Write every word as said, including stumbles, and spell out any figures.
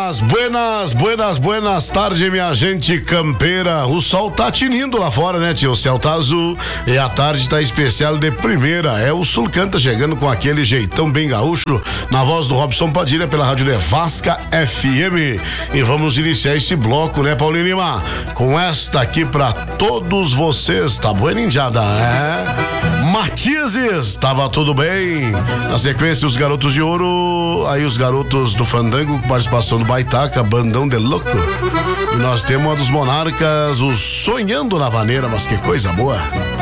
Buenas, buenas, buenas, buenas tardes, minha gente campeira. O sol tá tinindo lá fora, né, tio? O céu tá azul e a tarde tá especial de primeira. É o Sulcanta chegando com aquele jeitão bem gaúcho, na voz do Robson Padilha pela Rádio Nevasca F M. E vamos iniciar esse bloco, né, Paulinho Lima? Com esta aqui pra todos vocês, tá boa, ninjada? É? Matizes, tava tudo bem? Na sequência, os Garotos de Ouro, aí os Garotos do Fandango, com participação do Baitaca, Bandão de Louco. E nós temos uma dos Monarcas, o Sonhando na Vaneira, mas que coisa boa.